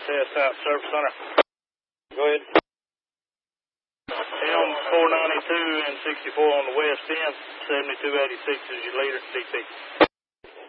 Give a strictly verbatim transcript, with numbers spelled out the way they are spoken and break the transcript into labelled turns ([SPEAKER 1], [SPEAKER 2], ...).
[SPEAKER 1] test out, Service Center.
[SPEAKER 2] Go ahead.
[SPEAKER 1] Elm four ninety-two and sixty-four on the west end, seventy-two eighty-six is your leader, D T.